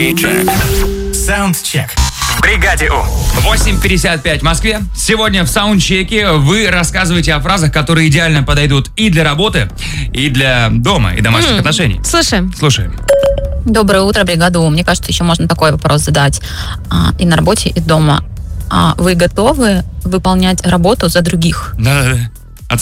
Soundcheck. Soundcheck. В бригаде У. 8:55 в Москве. Сегодня в саундчеке вы рассказываете о фразах, которые идеально подойдут и для работы, и для дома, и домашних отношений. Слушаем. Доброе утро, бригада У. Мне кажется, еще можно такой вопрос задать. И на работе, и дома. Вы готовы выполнять работу за других? Да-да-да.